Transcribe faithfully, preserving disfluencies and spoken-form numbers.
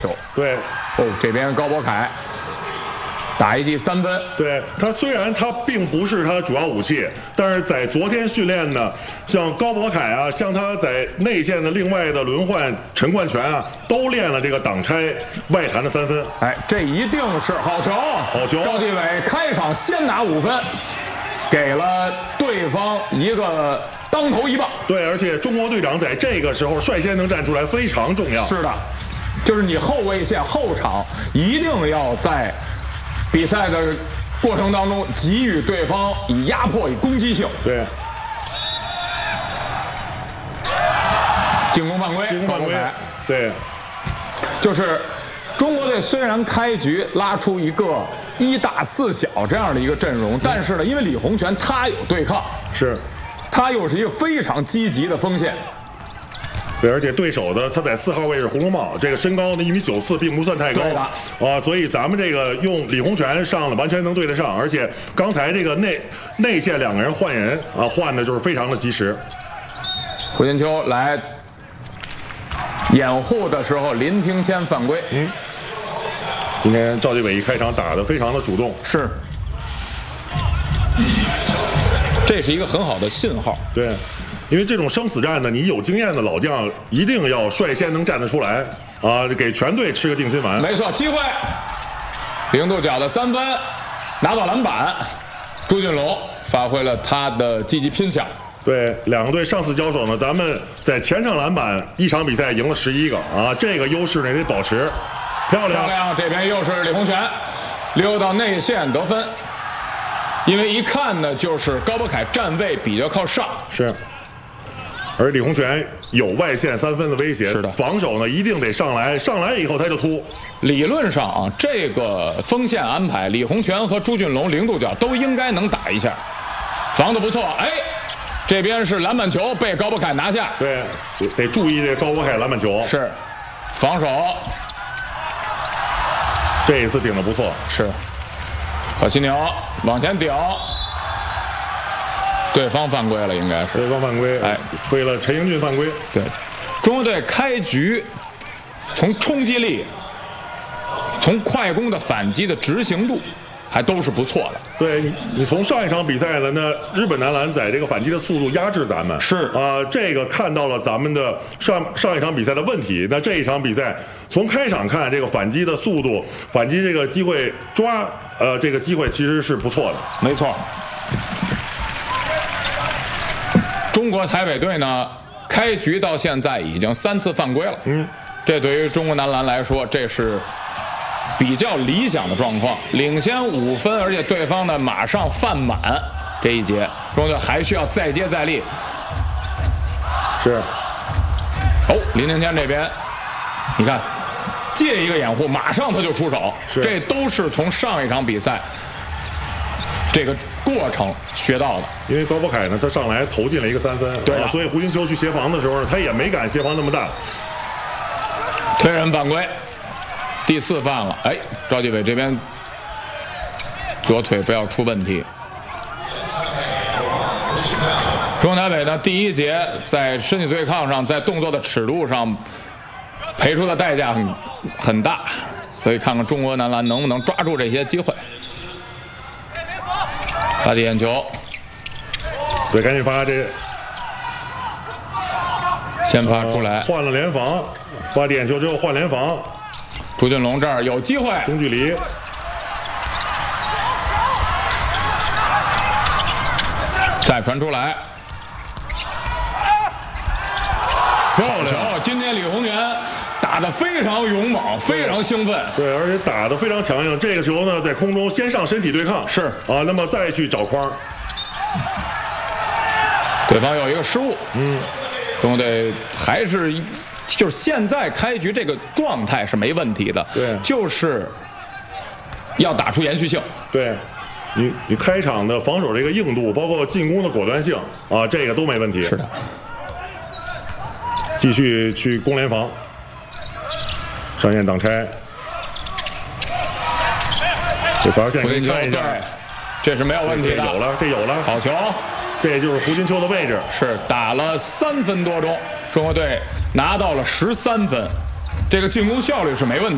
对， 哦，这边高博凯打一记三分。 对他虽然他并不是他主要武器，但是在昨天训练呢，像高博凯啊，像他在内线的另外的轮换陈冠泉啊，都练了这个挡拆外弹的三分。 哎，这一定是好球！ 好球！ 赵继伟开场先拿五分，给了对方一个当头一棒。 对，而且中国队长在这个时候率先能站出来，非常重要。 是的，就是你后卫线后场一定要在比赛的过程当中给予对方以压迫、以攻击性。 对， 进攻犯规， 进攻犯规。对， 就是中国队虽然开局拉出一个一大四小这样的一个阵容，但是呢，因为李洪权他有对抗，是，他又是一个非常积极的锋线。 对，而且对手的他在四号位是红龙帽，这个身高呢一米九四，并不算太高啊，所以咱们这个用李洪权上了，完全能对得上。而且刚才这个内内线两个人换人啊，换的就是非常的及时。 胡金秋来掩护的时候，林庭谦犯规。 嗯，今天赵继伟一开场打得非常的主动， 是，这是一个很好的信号。 对。因为这种生死战呢，你有经验的老将一定要率先能站得出来啊，给全队吃个定心丸。 没错，机会，零度角的三分，拿到篮板，朱俊龙发挥了他的积极拼抢。 对，两个队上次交手呢，咱们在前场篮板一场比赛赢了十一个啊，这个优势呢得保持。漂亮， 漂亮，这边又是李洪权溜到内线得分，因为一看呢就是高博凯站位比较靠上。 是。而李洪权有外线三分的威胁， 是的， 防守呢一定得上来，上来以后他就突。 理论上啊，这个锋线安排，李洪权和朱俊龙零度角都应该能打一下，防得不错。哎，这边是篮板球被高博凯拿下， 对，得注意这高博凯篮板球。 是，防守， 这一次顶得不错。 是，可惜牛往前顶。对方犯规了，应该是对方犯规，哎，吹了陈英俊犯规。 对，中国队开局从冲击力、从快攻的反击的执行度，还都是不错的。 对你，你从上一场比赛了，那日本男篮在这个反击的速度压制咱们， 是啊、呃，这个看到了咱们的上上一场比赛的问题。那这一场比赛从开场看，这个反击的速度、反击这个机会抓，呃，这个机会其实是不错的。 没错。中国台北队呢，开局到现在已经三次犯规了。嗯，这对于中国男篮来说，这是比较理想的状况，领先五分，而且对方呢马上犯满这一节，中国队还需要再接再厉。 是。 哦，林庭谦这边，你看，借一个掩护，马上他就出手，这都是从上一场比赛这个过程学到的。 因为高博凯呢，他上来投进了一个三分， 对、啊， 所以胡金秋去协防的时候呢，他也没敢协防那么大。 推人犯规，第四犯了。哎，赵继伟这边左腿不要出问题。中国台北呢，第一节在身体对抗上，在动作的尺度上赔出的代价很很大，所以看看中国男篮能不能抓住这些机会。发起眼球， 对，赶紧发这， 先发出来， 呃、换了联防，发点球之后换联防。 朱俊龙这儿有机会， 中距离， 再传出来， 漂亮！ 今天李洪权打得非常勇猛，非常兴奋， 对，而且打得非常强硬。这个球呢，在空中先上身体对抗， 是啊，那么再去找框。 对方有一个失误，嗯，中国队还是就是现在开局这个状态是没问题的， 对， 就是要打出延续性。 对，你你开场的防守这个硬度，包括进攻的果断性啊，这个都没问题。 是的， 继续去攻联防。上线挡拆，这罚线可以看一下， 这是没有问题的， 有了，这有了， 好球， 这也就是胡金秋的位置， 是打了三分多钟，中国队拿到了十三分，这个进攻效率是没问题。